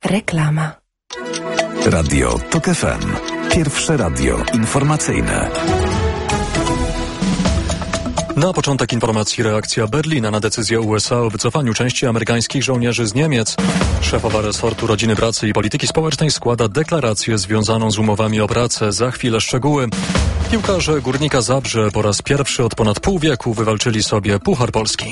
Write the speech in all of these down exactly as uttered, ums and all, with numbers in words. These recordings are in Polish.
Reklama. Radio TOK F M. Pierwsze radio informacyjne. Na początek informacji reakcja Berlina na decyzję U S A o wycofaniu części amerykańskich żołnierzy z Niemiec. Szefowa resortu Rodziny, Pracy i Polityki Społecznej składa deklarację związaną z umowami o pracę. Za chwilę szczegóły. Piłkarze Górnika Zabrze po raz pierwszy od ponad pół wieku wywalczyli sobie Puchar Polski.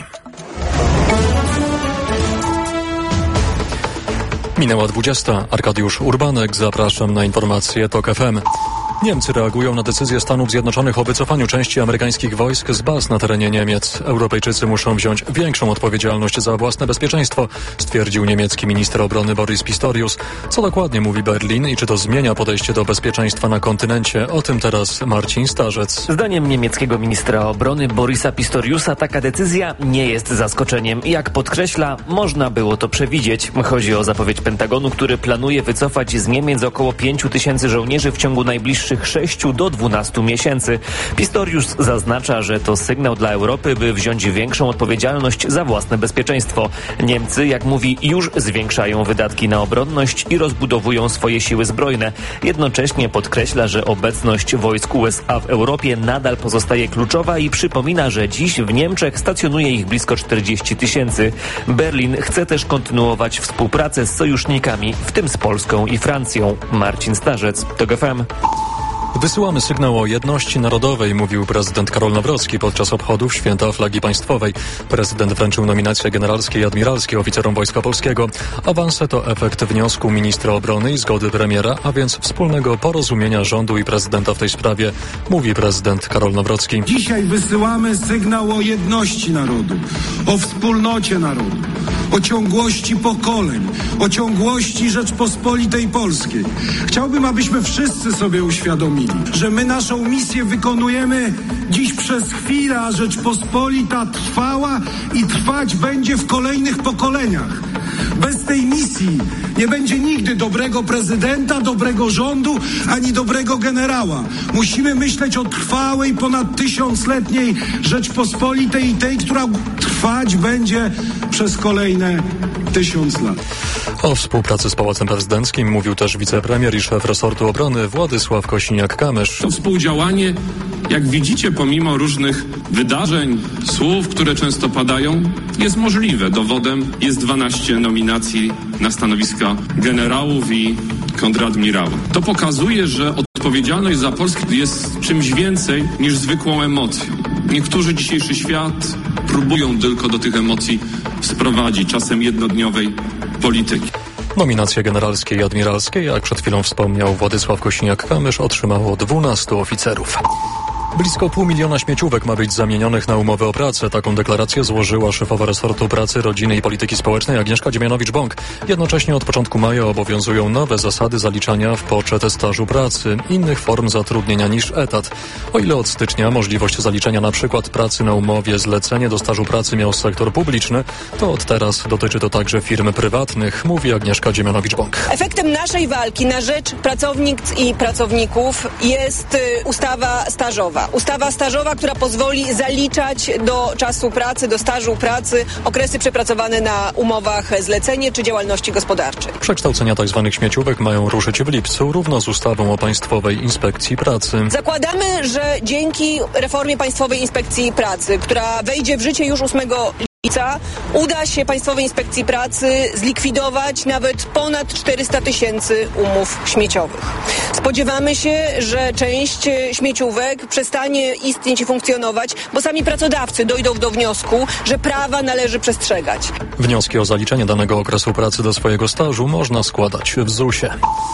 Minęła dwudziesta. Arkadiusz Urbanek. Zapraszam na informacje TOK F M. Niemcy reagują na decyzję Stanów Zjednoczonych o wycofaniu części amerykańskich wojsk z baz na terenie Niemiec. Europejczycy muszą wziąć większą odpowiedzialność za własne bezpieczeństwo, stwierdził niemiecki minister obrony Boris Pistorius. Co dokładnie mówi Berlin i czy to zmienia podejście do bezpieczeństwa na kontynencie? O tym teraz Marcin Starzec. Zdaniem niemieckiego ministra obrony Borisa Pistoriusa taka decyzja nie jest zaskoczeniem. Jak podkreśla, można było to przewidzieć. Chodzi o zapowiedź Pentagonu, który planuje wycofać z Niemiec około pięciu tysięcy żołnierzy w ciągu najbliższych sześciu do dwunastu miesięcy. Pistorius zaznacza, że to sygnał dla Europy, by wziąć większą odpowiedzialność za własne bezpieczeństwo. Niemcy, jak mówi, już zwiększają wydatki na obronność i rozbudowują swoje siły zbrojne. Jednocześnie podkreśla, że obecność wojsk U S A w Europie nadal pozostaje kluczowa i przypomina, że dziś w Niemczech stacjonuje ich blisko czterdzieści tysięcy. Berlin chce też kontynuować współpracę z sojusznikami, w tym z Polską i Francją. Marcin Starzec, TOK F M. Wysyłamy sygnał o jedności narodowej, mówił prezydent Karol Nawrocki podczas obchodów Święta Flagi Państwowej. Prezydent wręczył nominacje generalskie i admiralskie oficerom Wojska Polskiego. Awanse to efekt wniosku ministra obrony i zgody premiera, a więc wspólnego porozumienia rządu i prezydenta w tej sprawie, mówi prezydent Karol Nawrocki. Dzisiaj wysyłamy sygnał o jedności narodu, o wspólnocie narodu, o ciągłości pokoleń, o ciągłości Rzeczpospolitej Polskiej. Chciałbym, abyśmy wszyscy sobie uświadomili, że my naszą misję wykonujemy dziś przez chwilę, a Rzeczpospolita trwała i trwać będzie w kolejnych pokoleniach. Bez tej misji nie będzie nigdy dobrego prezydenta, dobrego rządu, ani dobrego generała. Musimy myśleć o trwałej, ponad tysiącletniej Rzeczpospolitej i tej, która trwać będzie przez kolejne tysiąc lat. O współpracy z Pałacem Prezydenckim mówił też wicepremier i szef resortu obrony Władysław Kosiniak-Kamysz. To współdziałanie, jak widzicie, pomimo różnych wydarzeń, słów, które często padają, jest możliwe. Dowodem jest dwanaście nominacji na stanowiska generałów i kontradmirałów. To pokazuje, że odpowiedzialność za Polskę jest czymś więcej niż zwykłą emocją. Niektórzy dzisiejszy świat próbują tylko do tych emocji sprowadzić, czasem jednodniowej polityki. Nominacje generalskie i admiralskie, jak przed chwilą wspomniał Władysław Kosiniak-Kamysz, otrzymało dwunastu oficerów. Blisko pół miliona śmieciówek ma być zamienionych na umowy o pracę. Taką deklarację złożyła szefowa resortu Pracy, Rodziny i Polityki Społecznej Agnieszka Dziemianowicz-Bąk. Jednocześnie od początku maja obowiązują nowe zasady zaliczania w poczet stażu pracy, innych form zatrudnienia niż etat. O ile od stycznia możliwość zaliczenia na przykład pracy na umowie zlecenie do stażu pracy miał sektor publiczny, to od teraz dotyczy to także firm prywatnych, mówi Agnieszka Dziemianowicz-Bąk. Efektem naszej walki na rzecz pracownic i pracowników jest ustawa stażowa. Ustawa stażowa, która pozwoli zaliczać do czasu pracy, do stażu pracy okresy przepracowane na umowach zlecenie czy działalności gospodarczej. Przekształcenia tzw. śmieciówek mają ruszyć w lipcu, równo z ustawą o Państwowej Inspekcji Pracy. Zakładamy, że dzięki reformie Państwowej Inspekcji Pracy, która wejdzie w życie już ósmego lipca, uda się Państwowej Inspekcji Pracy zlikwidować nawet ponad czterysta tysięcy umów śmieciowych. Spodziewamy się, że część śmieciówek przestanie istnieć i funkcjonować, bo sami pracodawcy dojdą do wniosku, że prawa należy przestrzegać. Wnioski o zaliczenie danego okresu pracy do swojego stażu można składać w zusie.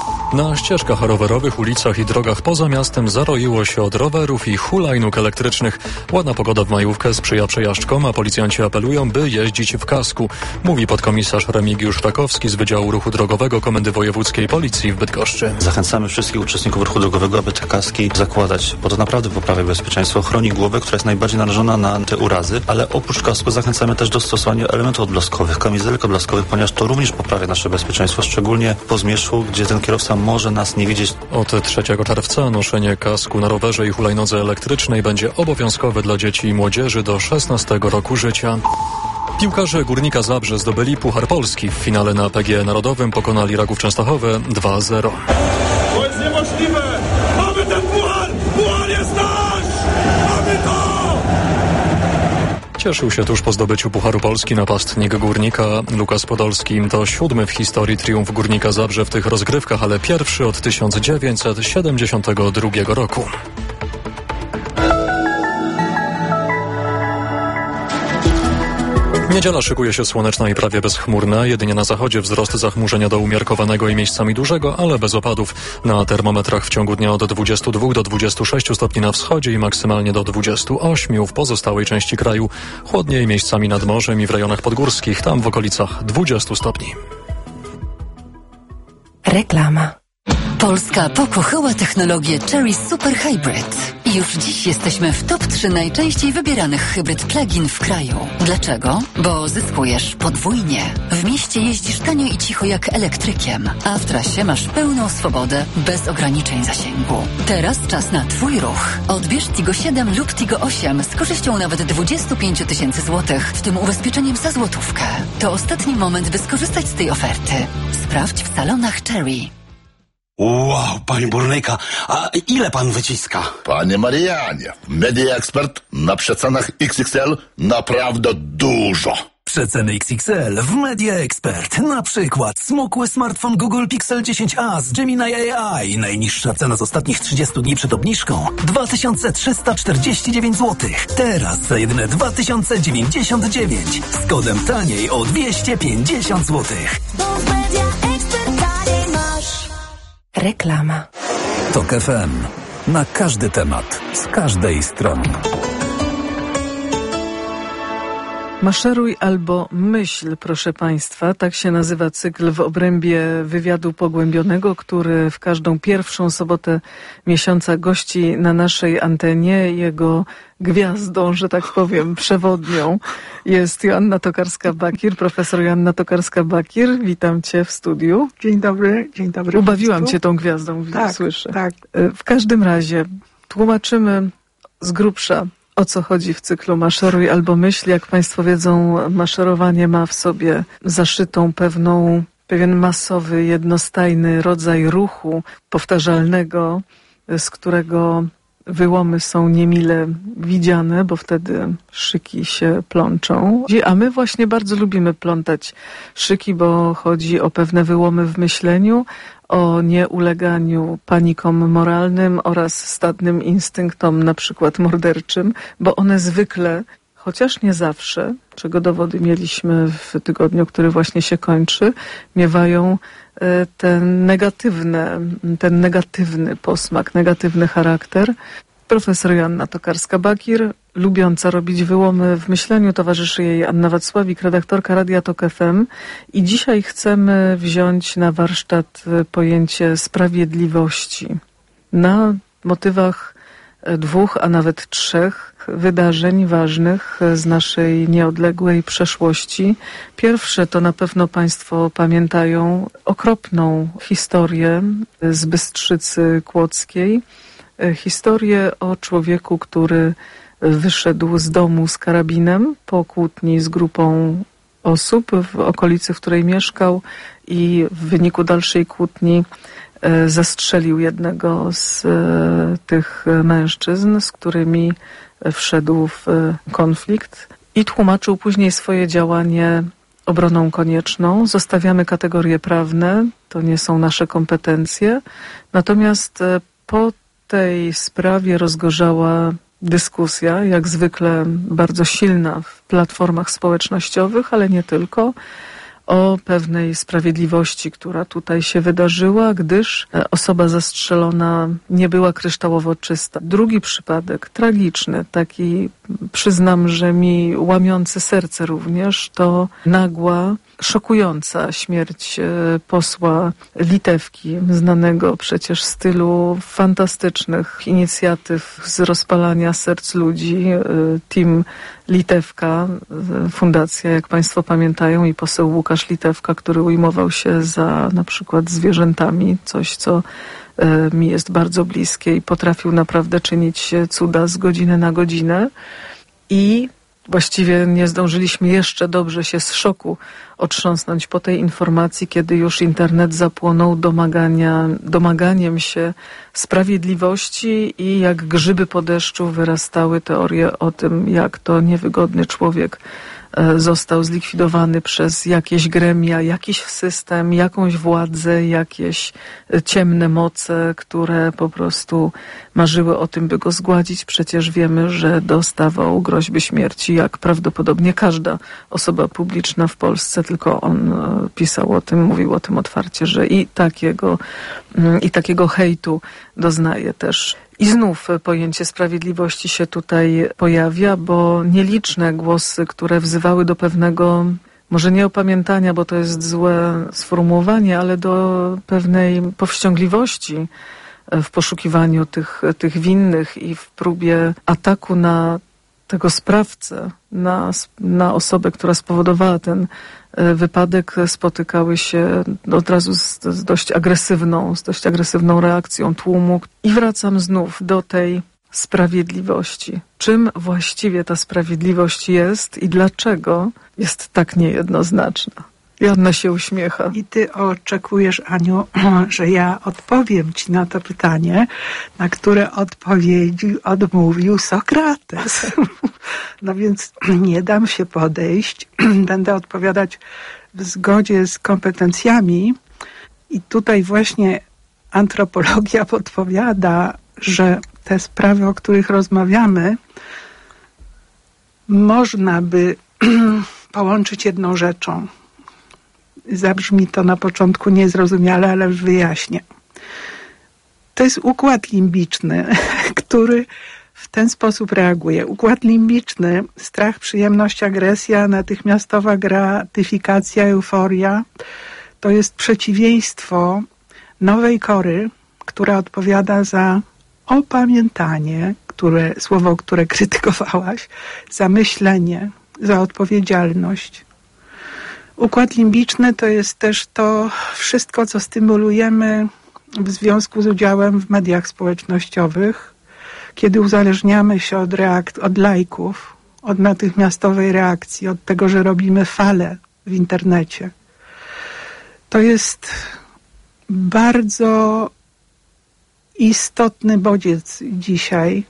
Na ścieżkach rowerowych, ulicach i drogach poza miastem zaroiło się od rowerów i hulajnóg elektrycznych. Ładna pogoda w majówkę sprzyja przejażdżkom, a policjanci apelują, by jeździć w kasku, mówi podkomisarz Remigiusz Rakowski z Wydziału Ruchu Drogowego Komendy Wojewódzkiej Policji w Bydgoszczy. Zachęcamy wszystkich uczestników ruchu drogowego, aby te kaski zakładać, bo to naprawdę poprawia bezpieczeństwo, chroni głowę, która jest najbardziej narażona na te urazy, ale oprócz kasku zachęcamy też do stosowania elementów odblaskowych, kamizelek odblaskowych, ponieważ to również poprawia nasze bezpieczeństwo, szczególnie po zmierzchu, gdzie ten kierowca może nas nie widzieć. Od trzeciego czerwca noszenie kasku na rowerze i hulajnodze elektrycznej będzie obowiązkowe dla dzieci i młodzieży do szesnastego roku życia. Piłkarze Górnika Zabrze zdobyli Puchar Polski. W finale na P G E Narodowym pokonali Raków Częstochowe dwa zero. To jest niemożliwe! Mamy ten puchar! Puchar jest nasz! Mamy to! Cieszył się tuż po zdobyciu Pucharu Polski napastnik Górnika Lukas Podolski. To siódmy w historii triumf Górnika Zabrze w tych rozgrywkach, ale pierwszy od tysiąc dziewięćset siedemdziesiątego drugiego roku. Niedziela szykuje się słoneczna i prawie bezchmurna. Jedynie na zachodzie wzrost zachmurzenia do umiarkowanego i miejscami dużego, ale bez opadów. Na termometrach w ciągu dnia od dwudziestu dwóch do dwudziestu sześciu stopni na wschodzie i maksymalnie do dwudziestu ośmiu w pozostałej części kraju. Chłodniej miejscami nad morzem i w rejonach podgórskich, tam w okolicach dwudziestu stopni. Reklama. Polska pokochała technologię Chery Super Hybrid. I już dziś jesteśmy w top trzy najczęściej wybieranych hybryd plug-in w kraju. Dlaczego? Bo zyskujesz podwójnie. W mieście jeździsz tanio i cicho jak elektrykiem, a w trasie masz pełną swobodę bez ograniczeń zasięgu. Teraz czas na Twój ruch. Odbierz Tigo siedem lub Tigo osiem z korzyścią nawet dwadzieścia pięć tysięcy złotych, w tym ubezpieczeniem za złotówkę. To ostatni moment, by skorzystać z tej oferty. Sprawdź w salonach Chery. Wow, panie burnyka, a ile pan wyciska? Panie Marianie, Media Expert na przecenach X X L naprawdę dużo. Przeceny X X L w Media Expert. Na przykład smukły smartfon Google Pixel dziesięć a z Gemini A I. Najniższa cena z ostatnich trzydziestu dni przed obniżką dwa tysiące trzysta czterdzieści dziewięć złotych. Teraz za jedyne dwa tysiące dziewięćdziesiąt dziewięć. Z kodem taniej o dwieście pięćdziesiąt złotych. Reklama. Tok F M. Na każdy temat, z każdej strony. Maszeruj albo myśl, proszę Państwa. Tak się nazywa cykl w obrębie wywiadu pogłębionego, który w każdą pierwszą sobotę miesiąca gości na naszej antenie. Jego gwiazdą, że tak powiem, przewodnią jest Joanna Tokarska-Bakir, profesor Joanna Tokarska-Bakir. Witam Cię w studiu. Dzień dobry, dzień dobry. Ubawiłam Państwu. Cię tą gwiazdą, tak, słyszę. Tak. W każdym razie tłumaczymy z grubsza, o co chodzi w cyklu Maszeruj albo myśl. Jak Państwo wiedzą, maszerowanie ma w sobie zaszytą pewną, pewien masowy, jednostajny rodzaj ruchu powtarzalnego, z którego wyłomy są niemile widziane, bo wtedy szyki się plączą. A my właśnie bardzo lubimy plątać szyki, bo chodzi o pewne wyłomy w myśleniu, o nieuleganiu panikom moralnym oraz stadnym instynktom, na przykład morderczym, bo one zwykle, chociaż nie zawsze, czego dowody mieliśmy w tygodniu, który właśnie się kończy, miewają ten negatywny, ten negatywny posmak, negatywny charakter. Profesor Joanna Tokarska-Bakir, lubiąca robić wyłomy w myśleniu, towarzyszy jej Anna Wacławik, redaktorka Radia Tok F M. I dzisiaj chcemy wziąć na warsztat pojęcie sprawiedliwości na motywach dwóch, a nawet trzech wydarzeń ważnych z naszej nieodległej przeszłości. Pierwsze to na pewno Państwo pamiętają okropną historię z Bystrzycy Kłodzkiej. Historię o człowieku, który wyszedł z domu z karabinem po kłótni z grupą osób w okolicy, w której mieszkał, i w wyniku dalszej kłótni zastrzelił jednego z tych mężczyzn, z którymi wszedł w konflikt, i tłumaczył później swoje działanie obroną konieczną. Zostawiamy kategorie prawne, to nie są nasze kompetencje. Natomiast po tej sprawie rozgorzała dyskusja, jak zwykle bardzo silna w platformach społecznościowych, ale nie tylko, o pewnej sprawiedliwości, która tutaj się wydarzyła, gdyż osoba zastrzelona nie była kryształowo czysta. Drugi przypadek, tragiczny, taki, przyznam, że mi łamiący serce również, to nagła, szokująca śmierć posła Litewki, znanego przecież z tylu fantastycznych inicjatyw z rozpalania serc ludzi. Team Litewka, fundacja, jak Państwo pamiętają, i poseł Łukasz Litewka, który ujmował się za na przykład zwierzętami, coś, co mi jest bardzo bliskie, i potrafił naprawdę czynić cuda z godziny na godzinę. I właściwie nie zdążyliśmy jeszcze dobrze się z szoku otrząsnąć po tej informacji, kiedy już internet zapłonął domagania, domaganiem się sprawiedliwości i jak grzyby po deszczu wyrastały teorie o tym, jak to niewygodny człowiek został zlikwidowany przez jakieś gremia, jakiś system, jakąś władzę, jakieś ciemne moce, które po prostu marzyły o tym, by go zgładzić. Przecież wiemy, że dostawał groźby śmierci, jak prawdopodobnie każda osoba publiczna w Polsce, tylko on pisał o tym, mówił o tym otwarcie, że i takiego, i takiego hejtu doznaje też. I znów pojęcie sprawiedliwości się tutaj pojawia, bo nieliczne głosy, które wzywały do pewnego, może nie opamiętania, bo to jest złe sformułowanie, ale do pewnej powściągliwości w poszukiwaniu tych, tych winnych i w próbie ataku na tego sprawcę, na, na osobę, która spowodowała ten wypadek, spotykały się od razu z, z dość agresywną, z dość agresywną reakcją tłumu. I wracam znów do tej sprawiedliwości. Czym właściwie ta sprawiedliwość jest i dlaczego jest tak niejednoznaczna? Joanna się uśmiecha. I ty oczekujesz, Aniu, że ja odpowiem ci na to pytanie, na które odpowiedzi odmówił Sokrates. No więc nie dam się podejść. Będę odpowiadać w zgodzie z kompetencjami. I tutaj właśnie antropologia podpowiada, że te sprawy, o których rozmawiamy, można by połączyć jedną rzeczą. Zabrzmi to na początku niezrozumiale, ale już wyjaśnię. To jest układ limbiczny, który w ten sposób reaguje. Układ limbiczny, strach, przyjemność, agresja, natychmiastowa gratyfikacja, euforia, to jest przeciwieństwo nowej kory, która odpowiada za opamiętanie, które, słowo, które krytykowałaś, za myślenie, za odpowiedzialność. Układ limbiczny to jest też to wszystko, co stymulujemy w związku z udziałem w mediach społecznościowych, kiedy uzależniamy się od, reakt- od lajków, od natychmiastowej reakcji, od tego, że robimy falę w internecie. To jest bardzo istotny bodziec dzisiaj.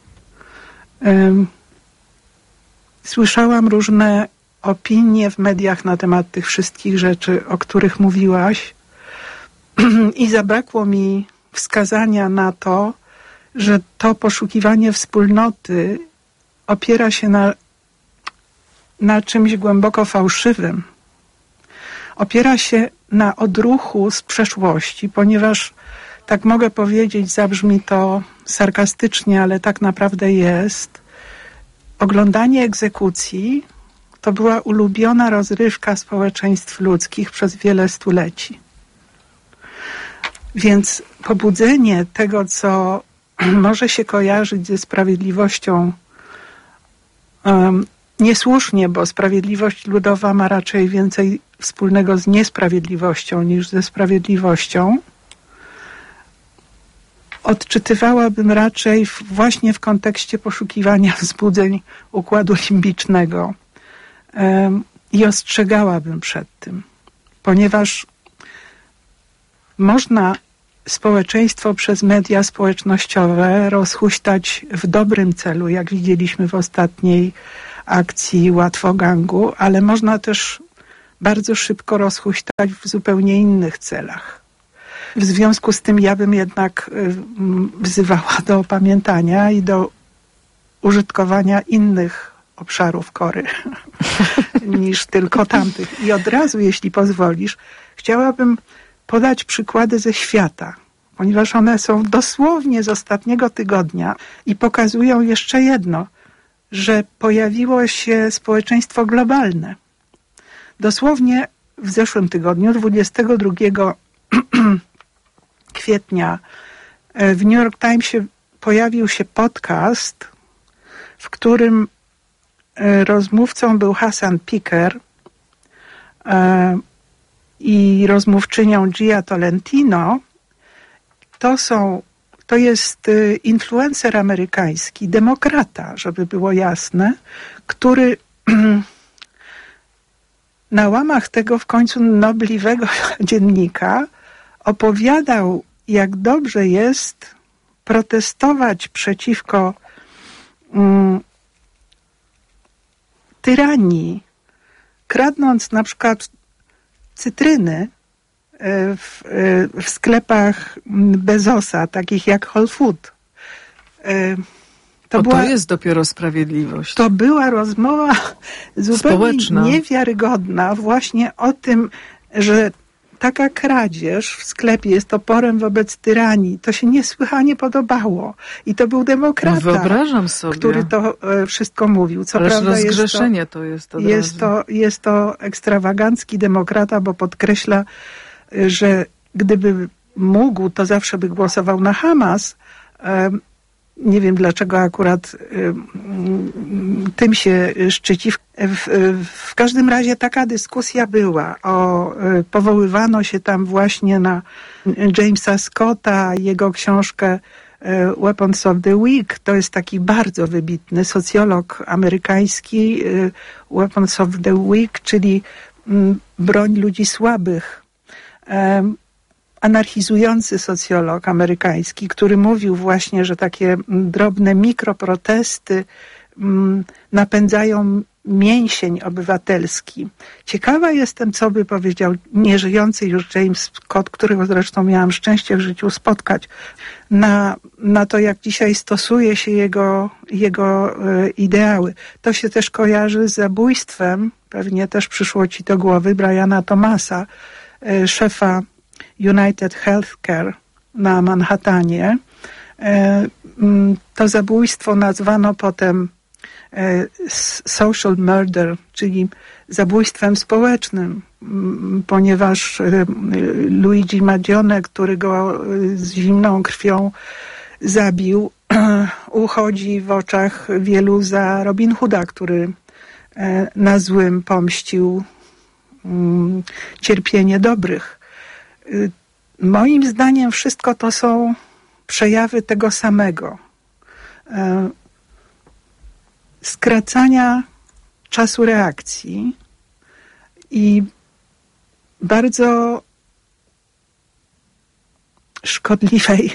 Słyszałam różne opinie w mediach na temat tych wszystkich rzeczy, o których mówiłaś i zabrakło mi wskazania na to, że to poszukiwanie wspólnoty opiera się na, na czymś głęboko fałszywym. Opiera się na odruchu z przeszłości, ponieważ, tak mogę powiedzieć, zabrzmi to sarkastycznie, ale tak naprawdę jest, oglądanie egzekucji to była ulubiona rozrywka społeczeństw ludzkich przez wiele stuleci. Więc pobudzenie tego, co może się kojarzyć ze sprawiedliwością um, niesłusznie, bo sprawiedliwość ludowa ma raczej więcej wspólnego z niesprawiedliwością niż ze sprawiedliwością, odczytywałabym raczej w, właśnie w kontekście poszukiwania wzbudzeń układu limbicznego um, i ostrzegałabym przed tym, ponieważ można społeczeństwo przez media społecznościowe rozhuśtać w dobrym celu, jak widzieliśmy w ostatniej akcji Łatwogangu, ale można też bardzo szybko rozhuśtać w zupełnie innych celach. W związku z tym ja bym jednak wzywała do opamiętania i do użytkowania innych obszarów kory niż tylko tamtych. I od razu, jeśli pozwolisz, chciałabym podać przykłady ze świata, ponieważ one są dosłownie z ostatniego tygodnia i pokazują jeszcze jedno, że pojawiło się społeczeństwo globalne. Dosłownie w zeszłym tygodniu, dwudziestego drugiego kwietnia, w New York Timesie pojawił się podcast, w którym rozmówcą był Hasan Piker i rozmówczynią Gia Tolentino. To są, to jest influencer amerykański, demokrata, żeby było jasne, który na łamach tego w końcu nobliwego dziennika opowiadał, jak dobrze jest protestować przeciwko mm, tyranii, kradnąc na przykład cytryny w, w sklepach Bezosa, takich jak Whole Food. To, była, to jest dopiero sprawiedliwość. To była rozmowa zupełnie społeczna, niewiarygodna właśnie o tym, że taka kradzież w sklepie jest oporem wobec tyranii. To się niesłychanie podobało. I to był demokrata, no wyobrażam sobie, który to e, wszystko mówił. Co Ależ prawda rozgrzeszenie jest to, to jest. Jest to, jest to ekstrawagancki demokrata, bo podkreśla, że gdyby mógł, to zawsze by głosował na Hamas. E, Nie wiem, dlaczego akurat y, tym się szczyci. W, w, w każdym razie taka dyskusja była. O, y, powoływano się tam właśnie na Jamesa Scotta, jego książkę y, Weapons of the Weak. To jest taki bardzo wybitny socjolog amerykański. Y, Weapons of the Weak, czyli y, broń ludzi słabych. Y, anarchizujący socjolog amerykański, który mówił właśnie, że takie drobne mikroprotesty mm, napędzają mięsień obywatelski. Ciekawa jestem, co by powiedział nieżyjący już James Scott, którego zresztą miałam szczęście w życiu spotkać, na, na to, jak dzisiaj stosuje się jego, jego y, ideały. To się też kojarzy z zabójstwem, pewnie też przyszło ci do głowy, Briana Thomasa, y, szefa United Healthcare na Manhattanie. To zabójstwo nazwano potem social murder, czyli zabójstwem społecznym, ponieważ Luigi Maggione, który go z zimną krwią zabił, uchodzi w oczach wielu za Robin Hooda, który na złym pomścił cierpienie dobrych. Moim zdaniem wszystko to są przejawy tego samego. Skracania czasu reakcji i bardzo szkodliwej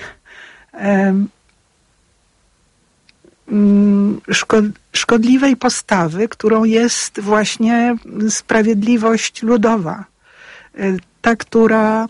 szkodliwej postawy, którą jest właśnie sprawiedliwość ludowa. Ta, która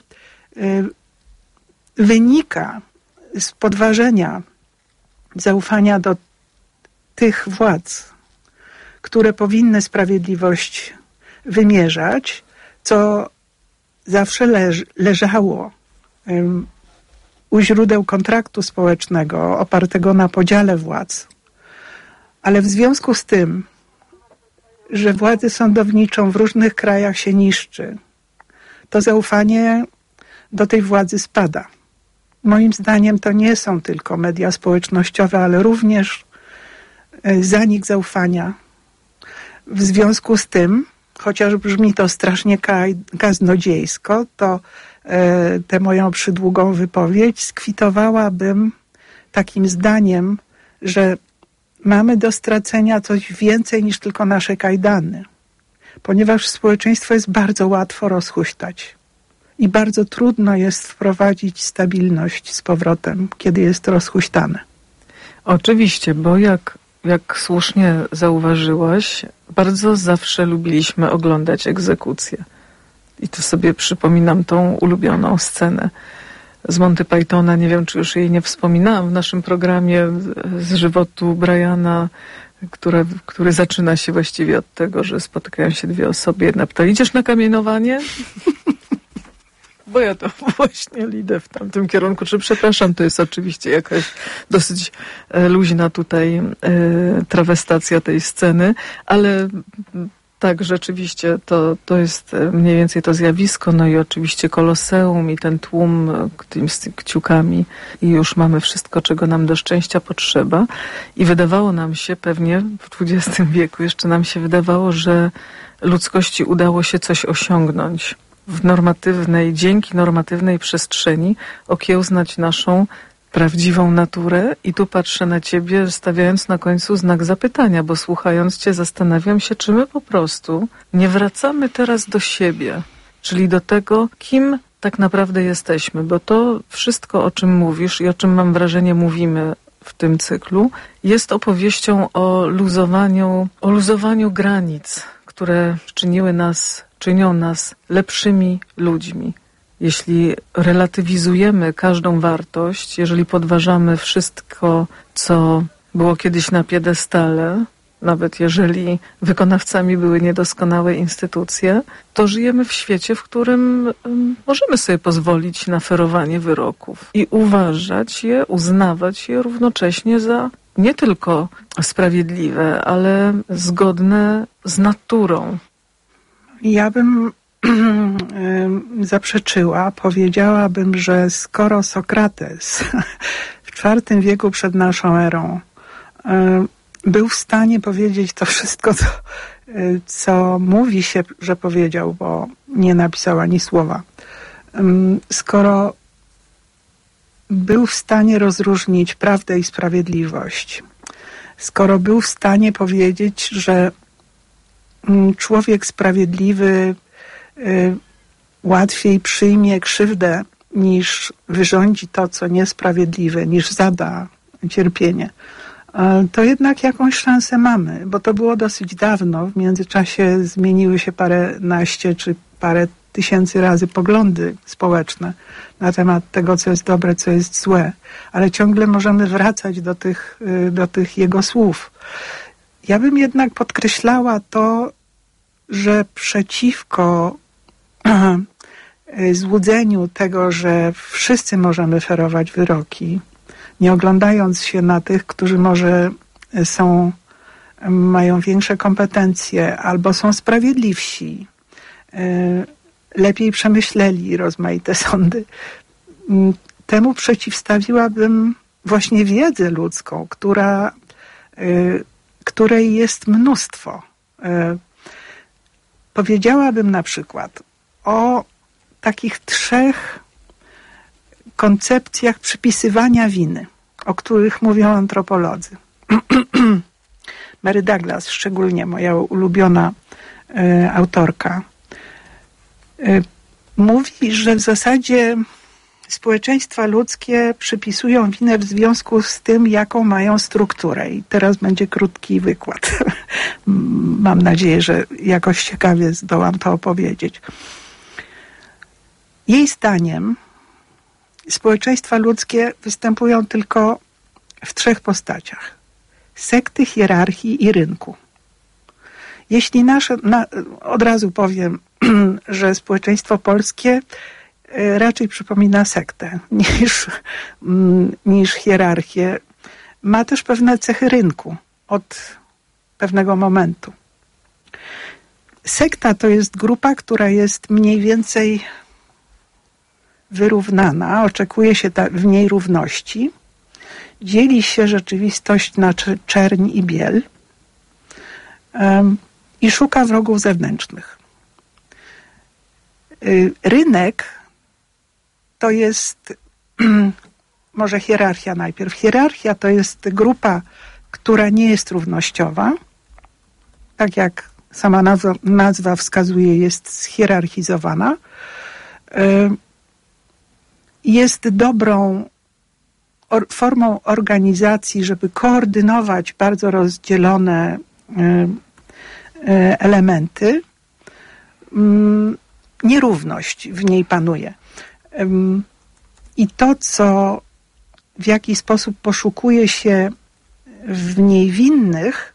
wynika z podważenia zaufania do tych władz, które powinny sprawiedliwość wymierzać, co zawsze leż, leżało um, u źródeł kontraktu społecznego opartego na podziale władz. Ale w związku z tym, że władzę sądowniczą w różnych krajach się niszczy, to zaufanie do tej władzy spada. Moim zdaniem to nie są tylko media społecznościowe, ale również zanik zaufania. W związku z tym, chociaż brzmi to strasznie kaznodziejsko, to e, tę moją przydługą wypowiedź skwitowałabym takim zdaniem, że mamy do stracenia coś więcej niż tylko nasze kajdany. Ponieważ społeczeństwo jest bardzo łatwo rozhuśtać i bardzo trudno jest wprowadzić stabilność z powrotem, kiedy jest rozhuśtane. Oczywiście, bo jak, jak słusznie zauważyłaś, bardzo zawsze lubiliśmy oglądać egzekucje. I tu sobie przypominam tą ulubioną scenę z Monty Pythona. Nie wiem, czy już jej nie wspominałam w naszym programie, z żywotu Briana, Które, który zaczyna się właściwie od tego, że spotykają się dwie osoby. Jedna pyta, idziesz na kamienowanie? Bo ja to właśnie idę w tamtym kierunku. Czy przepraszam, to jest oczywiście jakaś dosyć e, luźna tutaj e, trawestacja tej sceny, ale tak, rzeczywiście to, to jest mniej więcej to zjawisko. No i oczywiście Koloseum i ten tłum tym z kciukami i już mamy wszystko, czego nam do szczęścia potrzeba. I wydawało nam się pewnie w dwudziestym wieku, jeszcze nam się wydawało, że ludzkości udało się coś osiągnąć. W normatywnej, dzięki normatywnej przestrzeni okiełznać naszą prawdziwą naturę i tu patrzę na ciebie, stawiając na końcu znak zapytania, bo słuchając cię zastanawiam się, czy my po prostu nie wracamy teraz do siebie, czyli do tego, kim tak naprawdę jesteśmy, bo to wszystko, o czym mówisz i o czym mam wrażenie mówimy w tym cyklu, jest opowieścią o luzowaniu, o luzowaniu granic, które czyniły nas, czynią nas lepszymi ludźmi. Jeśli relatywizujemy każdą wartość, jeżeli podważamy wszystko, co było kiedyś na piedestale, nawet jeżeli wykonawcami były niedoskonałe instytucje, to żyjemy w świecie, w którym możemy sobie pozwolić na ferowanie wyroków i uważać je, uznawać je równocześnie za nie tylko sprawiedliwe, ale zgodne z naturą. Ja bym zaprzeczyła, powiedziałabym, że skoro Sokrates w czwartym wieku przed naszą erą był w stanie powiedzieć to wszystko, co, co mówi się, że powiedział, bo nie napisał ani słowa. Skoro był w stanie rozróżnić prawdę i sprawiedliwość, skoro był w stanie powiedzieć, że człowiek sprawiedliwy łatwiej przyjmie krzywdę, niż wyrządzi to, co niesprawiedliwe, niż zada cierpienie, to jednak jakąś szansę mamy, bo to było dosyć dawno. W międzyczasie zmieniły się paręnaście czy parę tysięcy razy poglądy społeczne na temat tego, co jest dobre, co jest złe, ale ciągle możemy wracać do tych, do tych jego słów. Ja bym jednak podkreślała to, że przeciwko złudzeniu tego, że wszyscy możemy ferować wyroki, nie oglądając się na tych, którzy może są, mają większe kompetencje albo są sprawiedliwsi, lepiej przemyśleli rozmaite sądy. Temu przeciwstawiłabym właśnie wiedzę ludzką, która, której jest mnóstwo. Powiedziałabym na przykład o takich trzech koncepcjach przypisywania winy, o których mówią antropolodzy. Mary Douglas, szczególnie moja ulubiona y, autorka, y, mówi, że w zasadzie społeczeństwa ludzkie przypisują winę w związku z tym, jaką mają strukturę. I teraz będzie krótki wykład. Mam nadzieję, że jakoś ciekawie zdołam to opowiedzieć. Jej zdaniem społeczeństwa ludzkie występują tylko w trzech postaciach. Sekty, hierarchii i rynku. Jeśli nasze, na, od razu powiem, że społeczeństwo polskie raczej przypomina sektę niż, niż hierarchię. Ma też pewne cechy rynku od pewnego momentu. Sekta to jest grupa, która jest mniej więcej wyrównana, oczekuje się ta, w niej równości, dzieli się rzeczywistość na czerń i biel um, i szuka wrogów zewnętrznych. Y, rynek to jest, może hierarchia najpierw. Hierarchia to jest grupa, która nie jest równościowa. Tak jak sama nazwa, nazwa wskazuje, jest schierarchizowana. Jest dobrą or, formą organizacji, żeby koordynować bardzo rozdzielone elementy. Nierówność w niej panuje. I to, co w jaki sposób poszukuje się w niej winnych,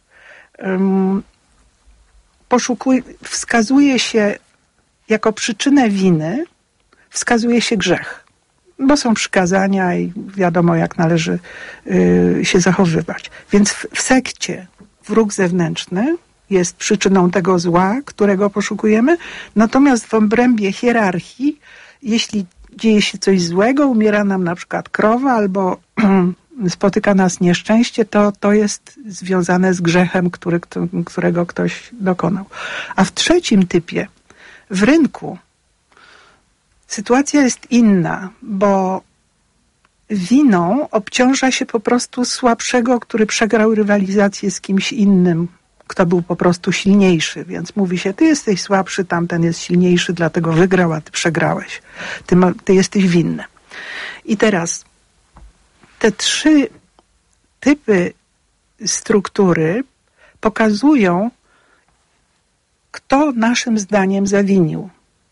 poszukuje, wskazuje się jako przyczynę winy, wskazuje się grzech. Bo są przykazania i wiadomo, jak należy się zachowywać. Więc w, w sekcie wróg zewnętrzny jest przyczyną tego zła, którego poszukujemy, natomiast w obrębie hierarchii, jeśli dzieje się coś złego, umiera nam na przykład krowa albo spotyka nas nieszczęście, to to jest związane z grzechem, który, którego ktoś dokonał. A w trzecim typie, w rynku, sytuacja jest inna, bo winą obciąża się po prostu słabszego, który przegrał rywalizację z kimś innym, kto był po prostu silniejszy. Więc mówi się, ty jesteś słabszy, tamten jest silniejszy, dlatego wygrał, a ty przegrałeś. Ty, ma, ty jesteś winny. I teraz te trzy typy struktury pokazują, kto naszym zdaniem zawinił.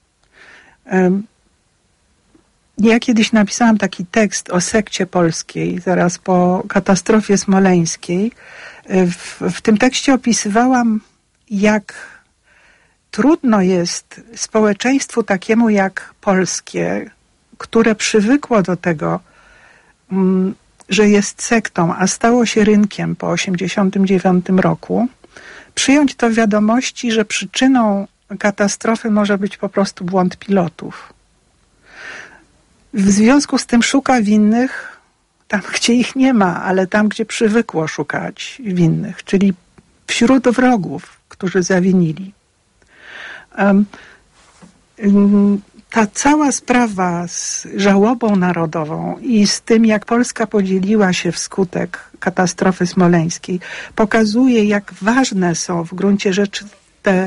Ja kiedyś napisałam taki tekst o sekcie polskiej, zaraz po katastrofie smoleńskiej. W, w tym tekście opisywałam, jak trudno jest społeczeństwu takiemu jak polskie, które przywykło do tego, że jest sektą, a stało się rynkiem po osiemdziesiątym dziewiątym roku, przyjąć to wiadomości, że przyczyną katastrofy może być po prostu błąd pilotów. W związku z tym szuka winnych tam, gdzie ich nie ma, ale tam, gdzie przywykło szukać winnych, czyli wśród wrogów, którzy zawinili. Um, um, ta cała sprawa z żałobą narodową i z tym, jak Polska podzieliła się wskutek katastrofy smoleńskiej, pokazuje, jak ważne są w gruncie rzeczy te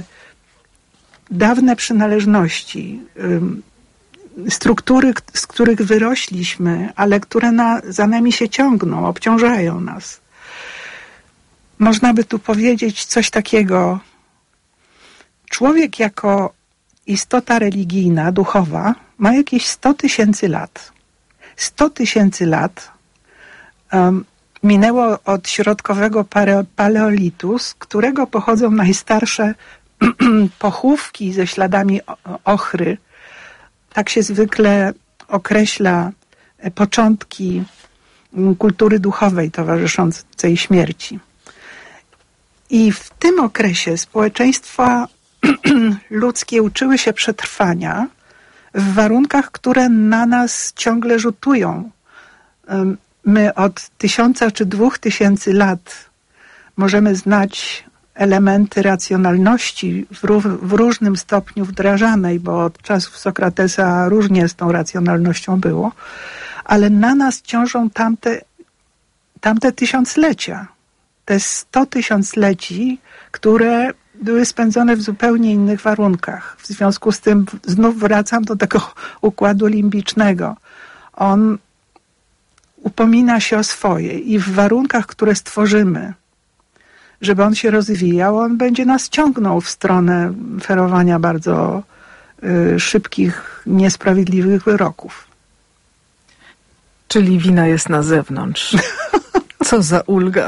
dawne przynależności, um, struktury, z których wyrośliśmy, ale które na, za nami się ciągną, obciążają nas. Można by tu powiedzieć coś takiego. Człowiek jako istota religijna, duchowa, ma jakieś sto tysięcy lat. sto tysięcy lat um, minęło od środkowego paleolitu, z którego pochodzą najstarsze pochówki ze śladami ochry. Tak się zwykle określa początki kultury duchowej towarzyszącej śmierci. I w tym okresie społeczeństwa ludzkie uczyły się przetrwania w warunkach, które na nas ciągle rzutują. My od tysiąca czy dwóch tysięcy lat możemy znać elementy racjonalności w, ró- w różnym stopniu wdrażanej, bo od czasów Sokratesa różnie z tą racjonalnością było, ale na nas ciążą tamte, tamte tysiąclecia. Te sto tysiącleci, które były spędzone w zupełnie innych warunkach. W związku z tym znów wracam do tego układu limbicznego. On upomina się o swoje i w warunkach, które stworzymy, żeby on się rozwijał, on będzie nas ciągnął w stronę ferowania bardzo y, szybkich, niesprawiedliwych wyroków. Czyli wina jest na zewnątrz. Co za ulga.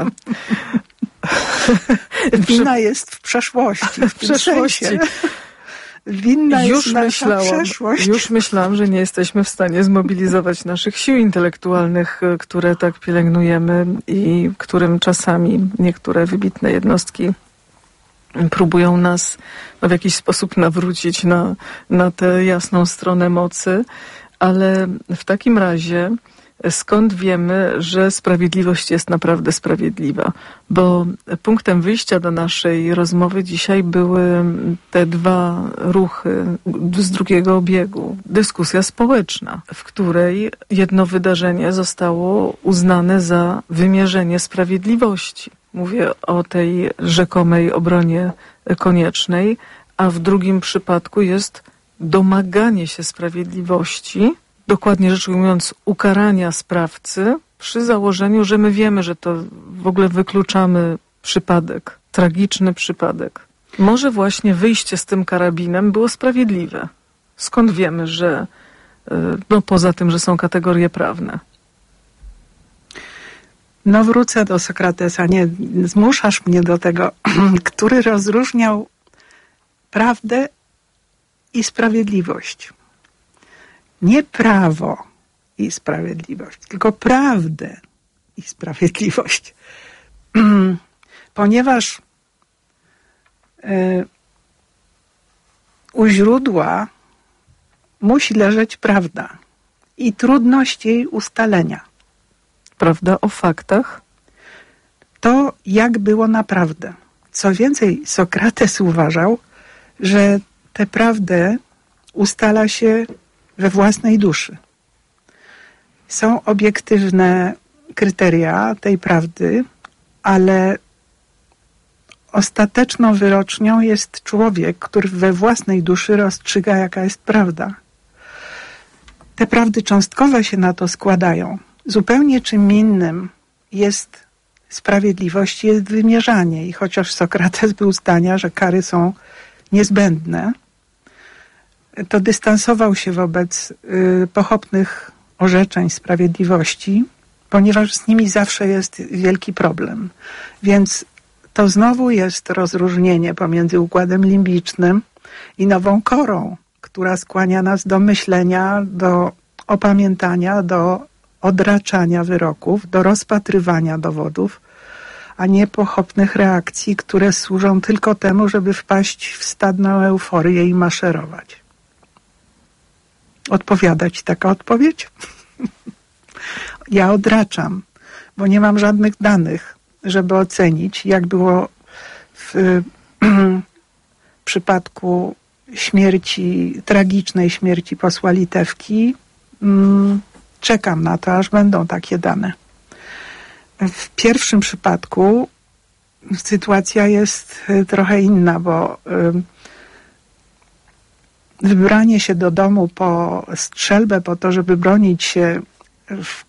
Wina jest w przeszłości. W, w przeszłości. Sensie. Winna już jest nasza myślałam, przeszłość. Już myślałam, że nie jesteśmy w stanie zmobilizować naszych sił intelektualnych, które tak pielęgnujemy i którym czasami niektóre wybitne jednostki próbują nas w jakiś sposób nawrócić na, na tę jasną stronę mocy. Ale w takim razie skąd wiemy, że sprawiedliwość jest naprawdę sprawiedliwa? Bo punktem wyjścia do naszej rozmowy dzisiaj były te dwa ruchy z drugiego obiegu. Dyskusja społeczna, w której jedno wydarzenie zostało uznane za wymierzenie sprawiedliwości. Mówię o tej rzekomej obronie koniecznej, a w drugim przypadku jest domaganie się sprawiedliwości, dokładnie rzecz ujmując, ukarania sprawcy przy założeniu, że my wiemy, że to w ogóle wykluczamy przypadek, tragiczny przypadek. Może właśnie wyjście z tym karabinem było sprawiedliwe. Skąd wiemy, że no poza tym, że są kategorie prawne? No wrócę do Sokratesa. Nie, zmuszasz mnie do tego, który rozróżniał prawdę i sprawiedliwość. Nie prawo i sprawiedliwość, tylko prawdę i sprawiedliwość. Ponieważ y, u źródła musi leżeć prawda i trudność jej ustalenia. Prawda o faktach? To, jak było naprawdę. Co więcej, Sokrates uważał, że tę prawdę ustala się we własnej duszy. Są obiektywne kryteria tej prawdy, ale ostateczną wyrocznią jest człowiek, który we własnej duszy rozstrzyga, jaka jest prawda. Te prawdy cząstkowe się na to składają. Zupełnie czym innym jest sprawiedliwość, jest wymierzanie. I chociaż Sokrates był zdania, że kary są niezbędne, to dystansował się wobec y, pochopnych orzeczeń sprawiedliwości, ponieważ z nimi zawsze jest wielki problem. Więc to znowu jest rozróżnienie pomiędzy układem limbicznym i nową korą, która skłania nas do myślenia, do opamiętania, do odraczania wyroków, do rozpatrywania dowodów, a nie pochopnych reakcji, które służą tylko temu, żeby wpaść w stadną euforię i maszerować. Odpowiada ci taka odpowiedź? Ja odraczam, bo nie mam żadnych danych, żeby ocenić, jak było w przypadku śmierci, tragicznej śmierci posła Litewki. Czekam na to, aż będą takie dane. W pierwszym przypadku sytuacja jest trochę inna, bo wybranie się do domu po strzelbę, po to, żeby bronić się, w,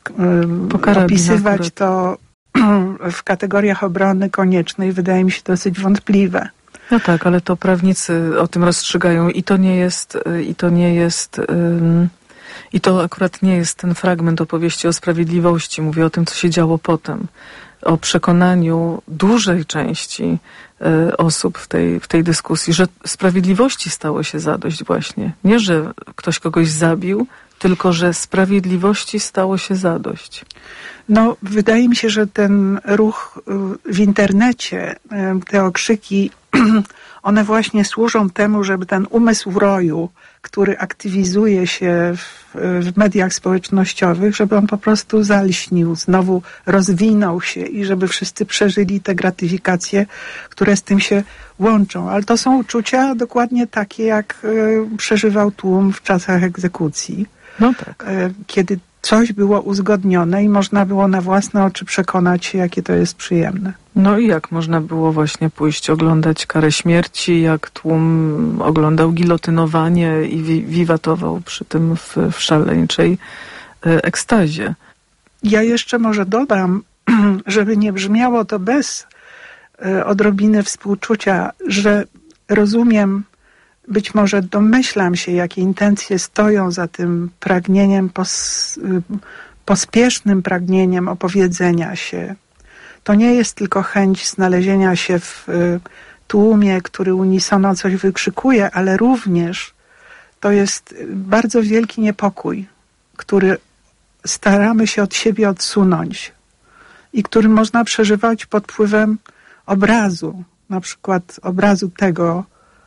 opisywać to w kategoriach obrony koniecznej, wydaje mi się dosyć wątpliwe. No tak, ale to prawnicy o tym rozstrzygają i to nie jest, i to nie jest, um, i to akurat nie jest ten fragment opowieści o sprawiedliwości. Mówię o tym, co się działo potem. O przekonaniu dużej części y, osób w tej, w tej dyskusji, że sprawiedliwości stało się zadość właśnie. Nie, że ktoś kogoś zabił, tylko że sprawiedliwości stało się zadość. No, wydaje mi się, że ten ruch w internecie, te okrzyki, one właśnie służą temu, żeby ten umysł roju, który aktywizuje się w, w mediach społecznościowych, żeby on po prostu zalśnił, znowu rozwinął się i żeby wszyscy przeżyli te gratyfikacje, które z tym się łączą. Ale to są uczucia dokładnie takie, jak y, przeżywał tłum w czasach egzekucji. No tak. Y, kiedy coś było uzgodnione i można było na własne oczy przekonać się, jakie to jest przyjemne. No i jak można było właśnie pójść oglądać karę śmierci, jak tłum oglądał gilotynowanie i wi- wiwatował przy tym w, w szaleńczej e, ekstazie. Ja jeszcze może dodam, żeby nie brzmiało to bez e, odrobiny współczucia, że rozumiem, być może domyślam się, jakie intencje stoją za tym pragnieniem, pos, pospiesznym pragnieniem opowiedzenia się. To nie jest tylko chęć znalezienia się w tłumie, który unisono coś wykrzykuje, ale również to jest bardzo wielki niepokój, który staramy się od siebie odsunąć i który można przeżywać pod wpływem obrazu, na przykład obrazu tego,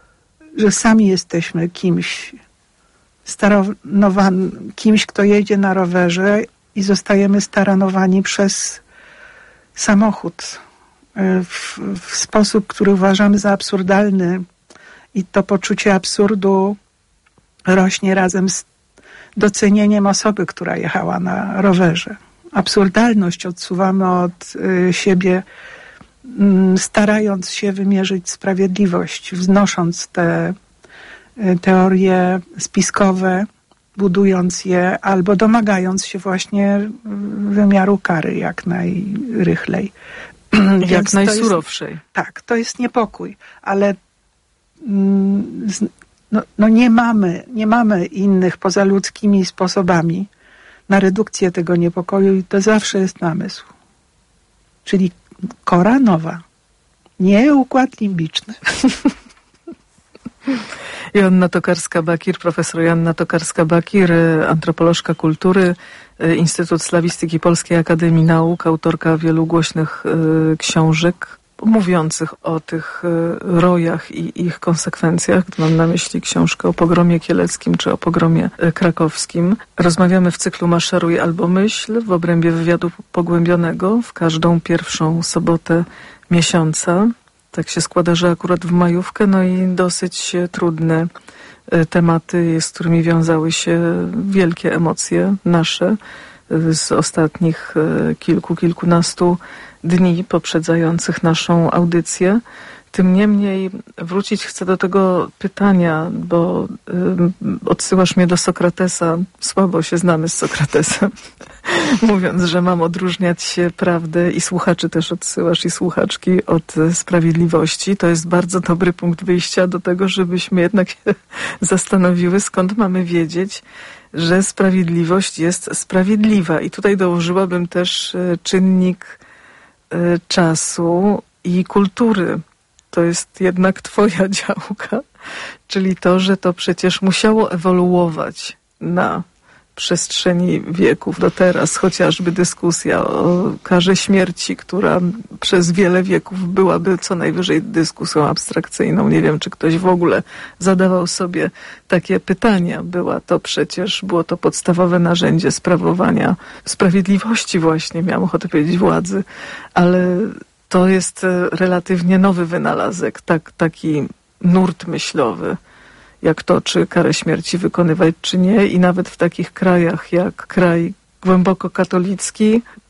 że sami jesteśmy kimś staranowani, kimś, kto jedzie na rowerze i zostajemy staranowani przez samochód w, w sposób, który uważamy za absurdalny i to poczucie absurdu rośnie razem z docenieniem osoby, która jechała na rowerze. Absurdalność odsuwamy od y, siebie, starając się wymierzyć sprawiedliwość, wznosząc te teorie spiskowe, budując je albo domagając się właśnie wymiaru kary jak najrychlej. Jak najsurowszej. Jest, tak, to jest niepokój, ale no, no nie mamy, nie mamy innych poza ludzkimi sposobami na redukcję tego niepokoju i to zawsze jest namysł. Czyli kora nowa, nie układ limbiczny. Joanna Tokarska-Bakir, profesor Joanna Tokarska-Bakir, antropolożka kultury, Instytut Slawistyki Polskiej Akademii Nauk, autorka wielu głośnych y, książek mówiących o tych y, rojach i ich konsekwencjach. Mam na myśli książkę o pogromie kieleckim czy o pogromie y, krakowskim. Rozmawiamy w cyklu Maszeruj albo myśl w obrębie wywiadu pogłębionego w każdą pierwszą sobotę miesiąca. Tak się składa, że akurat w majówkę, no i dosyć trudne tematy, z którymi wiązały się wielkie emocje nasze z ostatnich kilku, kilkunastu dni poprzedzających naszą audycję. Tym niemniej wrócić chcę do tego pytania, bo y, odsyłasz mnie do Sokratesa. Słabo się znamy z Sokratesem, mówiąc, że mam odróżniać się prawdę i słuchaczy też odsyłasz i słuchaczki od sprawiedliwości. To jest bardzo dobry punkt wyjścia do tego, żebyśmy jednak się zastanowiły, skąd mamy wiedzieć, że sprawiedliwość jest sprawiedliwa. I tutaj dołożyłabym też czynnik y, czasu i kultury. To jest jednak twoja działka, czyli to, że to przecież musiało ewoluować na przestrzeni wieków do teraz, chociażby dyskusja o karze śmierci, która przez wiele wieków byłaby co najwyżej dyskusją abstrakcyjną. Nie wiem, czy ktoś w ogóle zadawał sobie takie pytania. Była to przecież, było to podstawowe narzędzie sprawowania sprawiedliwości właśnie, miałam ochotę powiedzieć władzy, ale to jest relatywnie nowy wynalazek, tak, taki nurt myślowy, jak to, czy karę śmierci wykonywać, czy nie. I nawet w takich krajach jak kraj głęboko katolicki,